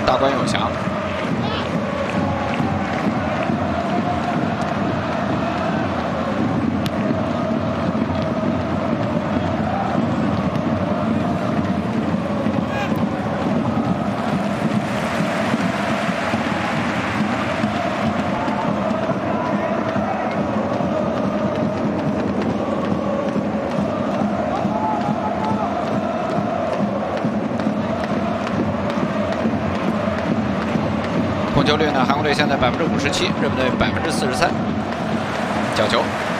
大关有翔。 控球率呢？韩国队现在57%，日本队43%。角球。